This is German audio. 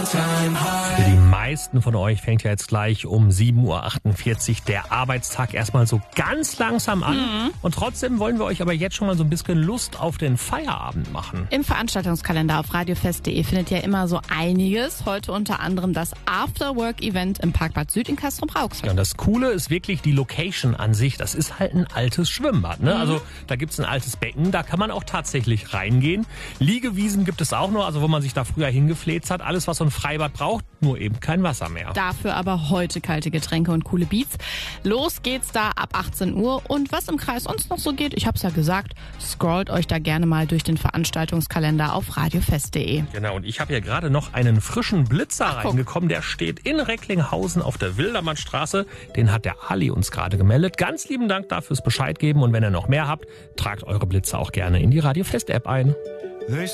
Für die meisten von euch fängt ja jetzt gleich um 7.48 Uhr der Arbeitstag erstmal so ganz langsam an. Und trotzdem wollen wir euch aber jetzt schon mal so ein bisschen Lust auf den Feierabend machen. Im Veranstaltungskalender auf radiofest.de findet ihr immer so einiges. Heute unter anderem das After-Work-Event im Parkbad Süd in Castrop-Rauxel. Ja, und das Coole ist wirklich die Location an sich. Das ist halt ein altes Schwimmbad, ne? Also da gibt's ein altes Becken, da kann man auch tatsächlich reingehen. Liegewiesen gibt es auch noch, also wo man sich da früher hingefläzt hat. Alles, was so ein Freibad braucht, nur eben kein Wasser mehr. Dafür aber heute kalte Getränke und coole Beats. Los geht's da ab 18 Uhr. Und was im Kreis sonst noch so geht, ich hab's ja gesagt, scrollt euch da gerne mal durch den Veranstaltungskalender auf radiofest.de. Genau, und ich habe hier gerade noch einen frischen Blitzer reingekommen. Der steht in Recklinghausen auf der Wildermannstraße. Den hat der Ali uns gerade gemeldet. Ganz lieben Dank dafür fürs Bescheid geben. Und wenn ihr noch mehr habt, tragt eure Blitzer auch gerne in die Radiofest-App ein.